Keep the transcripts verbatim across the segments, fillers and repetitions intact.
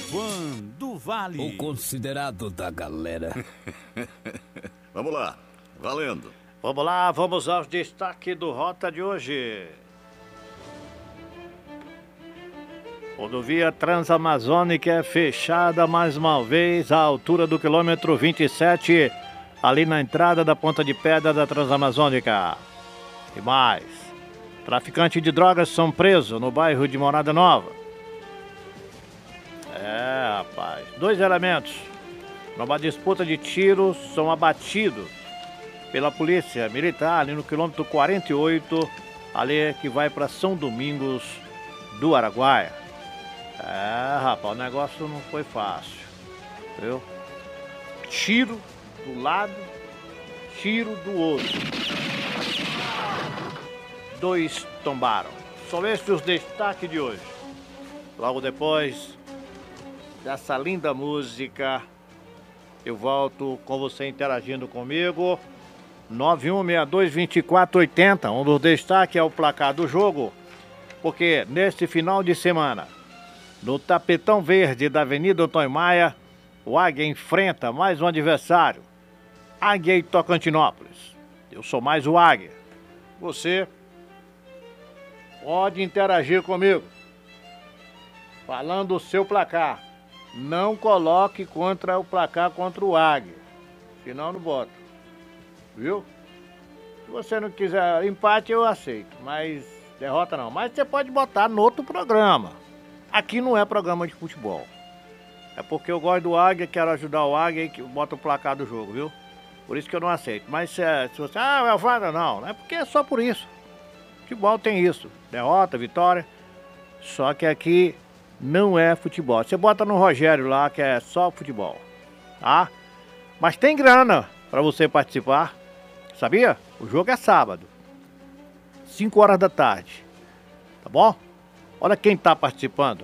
Van do Vale. O considerado da galera. Vamos lá, valendo. Vamos lá, vamos aos destaques do Rota de hoje. Rodovia Transamazônica é fechada mais uma vez à altura do quilômetro vinte e sete, ali na entrada da Ponta de Pedra da Transamazônica. E mais, traficantes de drogas são presos no bairro de Morada Nova. É, rapaz, dois elementos numa disputa de tiros são abatidos pela polícia militar ali no quilômetro quarenta e oito, ali que vai para São Domingos do Araguaia. É, rapaz, o negócio não foi fácil, viu? Tiro do lado, tiro do outro. Dois tombaram. São esses os destaques de hoje. Logo depois dessa linda música, eu volto com você interagindo comigo. nove um seis dois, dois quatro oito zero. Um dos destaques é o placar do jogo, porque neste final de semana, no tapetão verde da Avenida Antônio Maia, o Águia enfrenta mais um adversário, Águia e Tocantinópolis. Eu sou mais o Águia. Você pode interagir comigo, falando o seu placar. Não coloque contra o placar contra o Águia, senão não bota, viu? Se você não quiser empate, eu aceito, mas derrota não. Mas você pode botar no outro programa. Aqui não é programa de futebol. É porque eu gosto do Águia, quero ajudar o Águia e que bota o placar do jogo, viu? Por isso que eu não aceito. Mas se, se você... Ah, o Elvada, não. Não é porque é só por isso. Futebol tem isso. Derrota, vitória. Só que aqui não é futebol. Você bota no Rogério lá, que é só futebol. Tá? Mas tem grana pra você participar. Sabia? O jogo é sábado. cinco horas da tarde. Tá bom? Olha quem tá participando.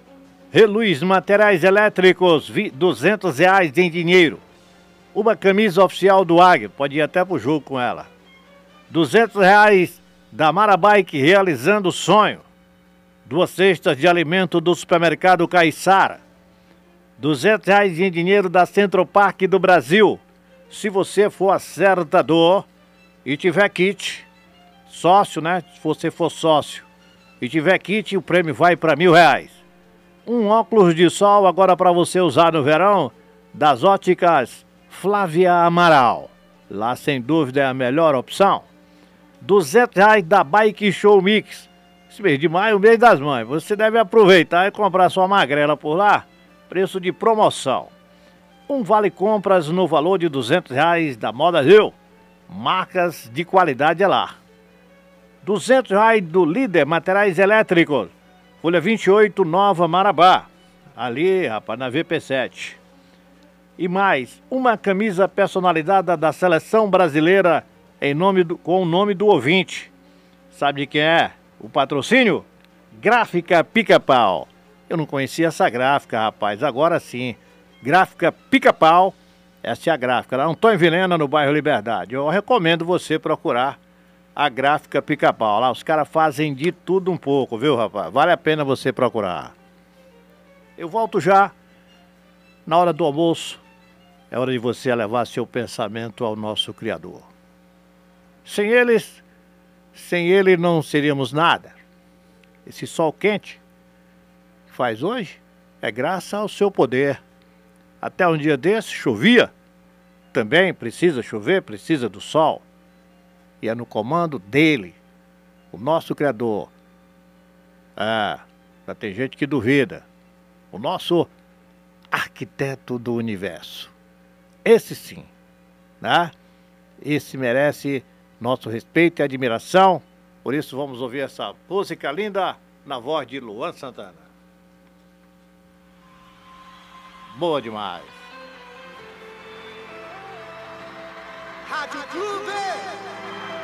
Reluz Materiais Elétricos, duzentos reais em dinheiro. Uma camisa oficial do Águia, pode ir até pro jogo com ela. duzentos reais da Marabike, realizando o sonho. Duas cestas de alimento do supermercado Caiçara. duzentos reais em dinheiro da Centro Park do Brasil. Se você for acertador e tiver kit, sócio, né? Se você for sócio e tiver kit, o prêmio vai para mil reais. Um óculos de sol agora para você usar no verão, das óticas Flávia Amaral. Lá sem dúvida é a melhor opção. duzentos reais da Bike Show Mix. Esse mês de maio, o mês das mães. Você deve aproveitar e comprar sua magrela por lá. Preço de promoção. Um vale compras no valor de duzentos reais da Moda Rio. Marcas de qualidade é lá. duzentos reais do Líder Materiais Elétricos. Folha vinte e oito, Nova Marabá. Ali, rapaz, na V P sete. E mais, uma camisa personalizada da Seleção Brasileira em nome do, com o nome do ouvinte. Sabe de quem é? O patrocínio? Gráfica Pica-Pau. Eu não conhecia essa gráfica, rapaz. Agora sim. Gráfica Pica-Pau. Essa é a gráfica. Lá Antônio Vilhena, no bairro Liberdade. Eu recomendo você procurar a Gráfica Pica-Pau. Lá os caras fazem de tudo um pouco, viu, rapaz? Vale a pena você procurar. Eu volto já. Na hora do almoço, é hora de você elevar seu pensamento ao nosso Criador. Sem eles, sem ele não seríamos nada. Esse sol quente que faz hoje é graças ao seu poder. Até um dia desse chovia. Também precisa chover, precisa do sol. E é no comando dele, o nosso Criador. Ah, já tem gente que duvida. O nosso arquiteto do universo. Esse sim, né? Esse merece nosso respeito e admiração. Por isso vamos ouvir essa música linda na voz de Luan Santana. Boa demais. Rádio Clube.